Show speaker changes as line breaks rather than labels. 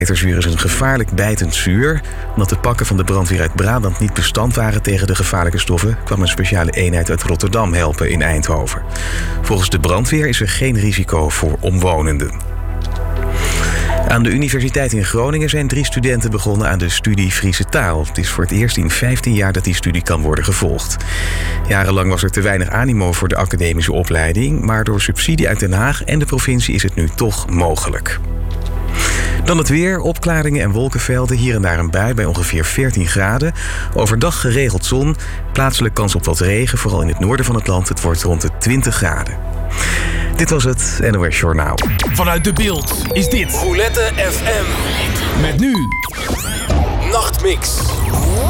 Zuur is een gevaarlijk bijtend zuur. Omdat de pakken van de brandweer uit Brabant niet bestand waren tegen de gevaarlijke stoffen, kwam een speciale eenheid uit Rotterdam helpen in Eindhoven. Volgens de brandweer is er geen risico voor omwonenden. Aan de Universiteit in Groningen zijn 3 studenten begonnen aan de studie Friese taal. Het is voor het eerst in 15 jaar dat die studie kan worden gevolgd. Jarenlang was er te weinig animo voor de academische opleiding, maar door subsidie uit Den Haag en de provincie is het nu toch mogelijk. Dan het weer, opklaringen en wolkenvelden, hier en daar een bui bij ongeveer 14 graden. Overdag geregeld zon, plaatselijk kans op wat regen, vooral in het noorden van het land. Het wordt rond de 20 graden. Dit was het NOS Journaal.
Vanuit De Bilt is dit
Roulette FM.
Met nu
Nachtmix.